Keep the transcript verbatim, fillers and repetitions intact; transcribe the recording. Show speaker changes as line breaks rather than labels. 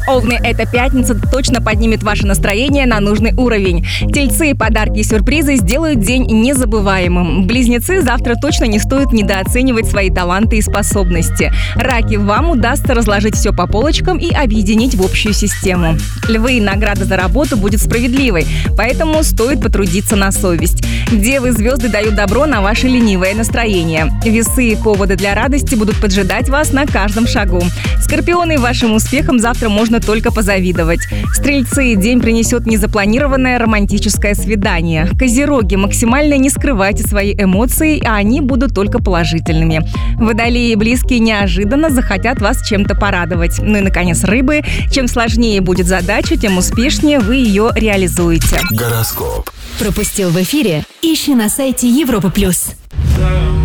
Овны, эта пятница точно поднимет ваше настроение на нужный уровень. Тельцы, подарки и сюрпризы сделают день незабываемым. Близнецы, завтра точно не стоит недооценивать свои таланты и способности. Раки, вам удастся разложить все по полочкам и объединить в общую систему. Львы, награда за работу будет справедливой, поэтому стоит потрудиться на совесть. Девы, звезды дают добро на ваше ленивое настроение. Весы и поводы для радости будут поджидать вас на каждом шагу. Скорпионы, вашим успехам завтра можно только позавидовать. Стрельцы, день принесет незапланированное романтическое свидание. Козероги, максимально не скрывайте свои эмоции, а они будут только положительными. Водолеи, близкие неожиданно захотят вас чем-то порадовать. Ну и, наконец, рыбы. Чем сложнее будет задача, тем успешнее вы ее реализуете.
Гороскоп.
Пропустил в эфире? Ищи на сайте Европа плюс.